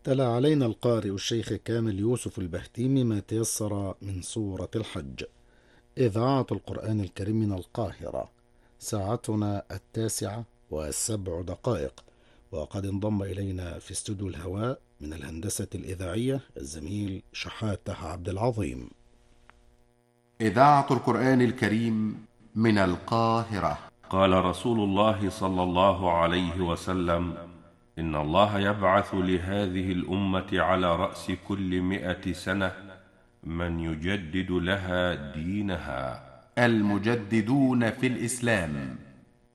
تلا علينا القارئ الشيخ كامل يوسف البهتيمي ما تيسر من سورة الحج. إذاعة القرآن الكريم من القاهرة. ساعتنا 9:07، وقد انضم إلينا في استوديو الهواء من الهندسة الإذاعية الزميل شحاتة عبد العظيم. إذاعة القرآن الكريم من القاهرة. قال رسول الله صلى الله عليه وسلم: إن الله يبعث لهذه الأمة على رأس كل 100 سنة من يجدد لها دينها. المجددون في الإسلام